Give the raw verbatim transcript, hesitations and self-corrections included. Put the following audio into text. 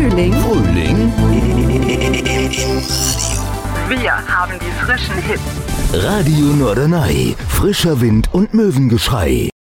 Frühling. Frühling. Wir haben die frischen Hits. Radio Norderney. Frischer Wind und Möwengeschrei.